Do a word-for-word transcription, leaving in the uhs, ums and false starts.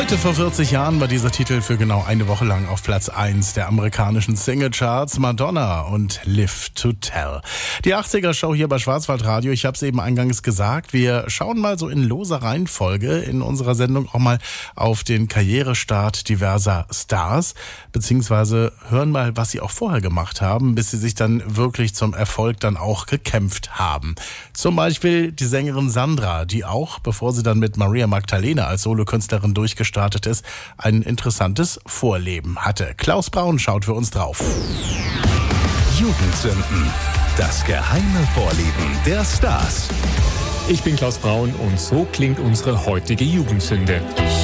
Heute vor vierzig Jahren war dieser Titel für genau eine Woche lang auf Platz eins der amerikanischen Singlecharts. Madonna und Live to Tell. Die achtziger-Show hier bei Schwarzwaldradio. Ich habe es eben eingangs gesagt. Wir schauen mal so in loser Reihenfolge in unserer Sendung auch mal auf den Karrierestart diverser Stars, beziehungsweise hören mal, was sie auch vorher gemacht haben, bis sie sich dann wirklich zum Erfolg dann auch gekämpft haben. Zum Beispiel die Sängerin Sandra, die auch, bevor sie dann mit Maria Magdalena als Solokünstlerin durchgestartet ist, ein interessantes Vorleben hatte. Klaus Braun schaut für uns drauf. Jugendsünden. Das geheime Vorleben der Stars. Ich bin Klaus Braun und so klingt unsere heutige Jugendsünde. Ich